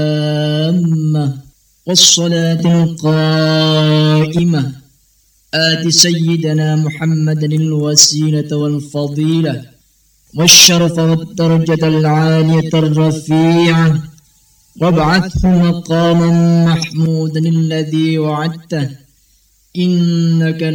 والصلاة القائمة آت سيدنا محمد الوسيلة والفضيلة والشرف والدرجة العالية الرفيعة وابعثه مقاما محمودا الذي وعدته إنك